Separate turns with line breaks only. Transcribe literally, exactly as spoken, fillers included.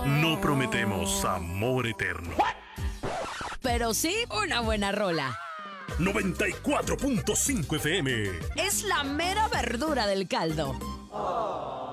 No prometemos amor eterno.
Pero sí una buena rola.
noventa y cuatro punto cinco F M.
Es la mera verdura del caldo.